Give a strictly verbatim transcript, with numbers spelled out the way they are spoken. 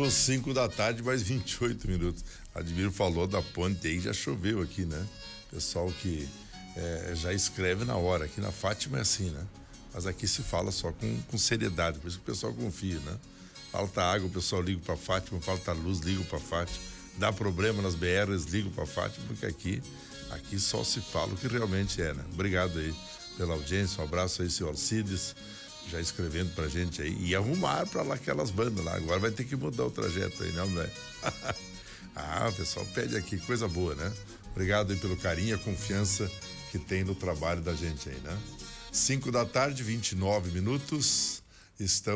minutos, cinco da tarde, mais vinte e oito minutos. Admiro falou da ponte aí, já choveu aqui, né? Pessoal que é, já escreve na hora. Aqui na Fátima é assim, né? Mas aqui se fala só com, com seriedade, por isso que o pessoal confia, né? Falta água, o pessoal liga pra Fátima, falta luz, liga pra Fátima. Dá problema nas B Rs, liga pra Fátima, porque aqui, aqui só se fala o que realmente é, né? Obrigado aí pela audiência, um abraço aí, senhor Alcides, já escrevendo pra gente aí. E arrumar pra lá aquelas bandas lá. Agora vai ter que mudar o trajeto aí, não, né? Ah, o pessoal pede aqui, coisa boa, né? Obrigado aí pelo carinho e a confiança que tem no trabalho da gente aí, né? cinco da tarde, vinte e nove minutos. Estamos